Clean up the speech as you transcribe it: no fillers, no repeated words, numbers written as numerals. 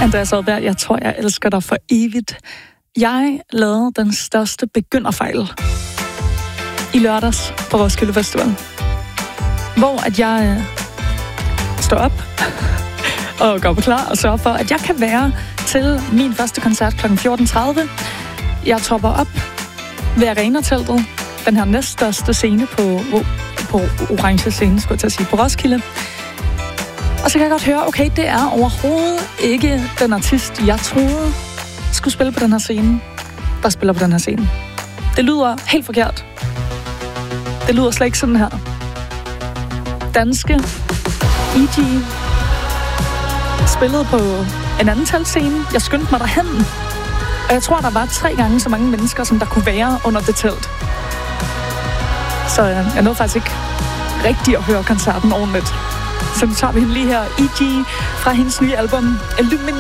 Andreas Oddberg, jeg tror, jeg elsker dig for evigt. Jeg lavede den største begynderfejl i lørdags på Roskilde Festival, hvor at jeg står op og går på klar og sørger for, at jeg kan være til min første koncert kl. 14.30. Jeg tropper op ved Arena-teltet, den her næststørste scene på orange scene, skulle jeg til at sige, på Roskilde. Og så kan jeg godt høre, okay, det er overhovedet ikke den artist, jeg troede skulle spille på den her scene, der spiller på den her scene. Det lyder helt forkert. Det lyder slet ikke sådan her. Danske E.G. spillede på en anden teltscene. Jeg skyndte mig derhen. Og jeg tror, der var 3 gange så mange mennesker, som der kunne være under det telt. Så jeg nåede faktisk ikke rigtigt at høre koncerten ordentligt. Så nu tager vi hende lige her, E.G. fra hendes nye album Illuminate.